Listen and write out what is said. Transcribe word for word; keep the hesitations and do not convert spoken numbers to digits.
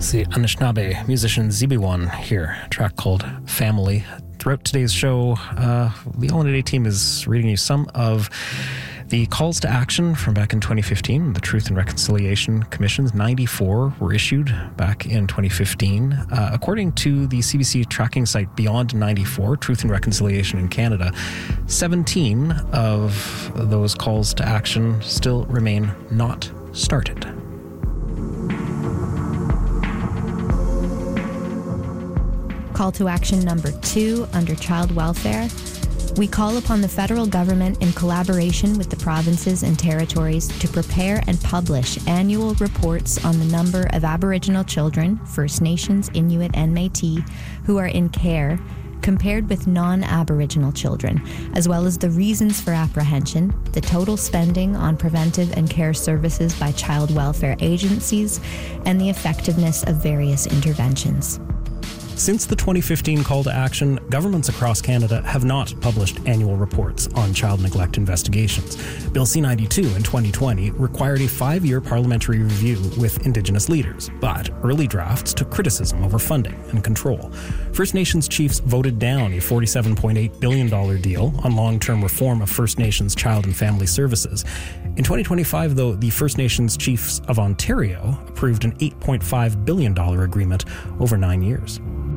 It's the Anishinaabe musician Zibiwan here, a track called Family. Throughout today's show, uh, the All in a Day team is reading you some of the calls to action from back in twenty fifteen. The Truth and Reconciliation Commissions, ninety-four were issued back in twenty fifteen. Uh, according to the C B C tracking site Beyond ninety-four, Truth and Reconciliation in Canada, seventeen of those calls to action still remain not started. Call to action number two under child welfare. We call upon the federal government in collaboration with the provinces and territories to prepare and publish annual reports on the number of Aboriginal children, First Nations, Inuit, and Métis, who are in care, compared with non-Aboriginal children, as well as the reasons for apprehension, the total spending on preventive and care services by child welfare agencies, and the effectiveness of various interventions. Since the twenty fifteen call to action, governments across Canada have not published annual reports on child neglect investigations. Bill C ninety-two in twenty twenty required a five-year parliamentary review with Indigenous leaders, but early drafts took criticism over funding and control. First Nations chiefs voted down a forty-seven point eight billion dollars deal on long-term reform of First Nations child and family services. In twenty twenty-five, though, the First Nations Chiefs of Ontario approved an eight point five billion dollars agreement over nine years.